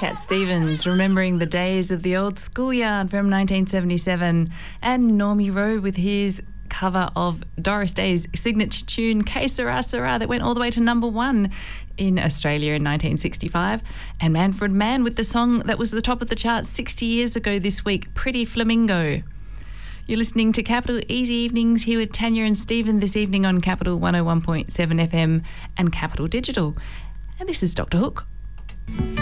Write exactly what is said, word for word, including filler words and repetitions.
Cat Stevens, remembering the days of the old schoolyard from nineteen seventy-seven, and Normie Rowe with his cover of Doris Day's signature tune, Que Sera Sera, that went all the way to number one in Australia in nineteen sixty-five, and Manfred Mann with the song that was at the top of the charts sixty years ago this week, Pretty Flamingo. You're listening to Capital Easy Evenings here with Tanya and Stephen this evening on Capital one oh one point seven F M and Capital Digital. And this is Doctor Hook.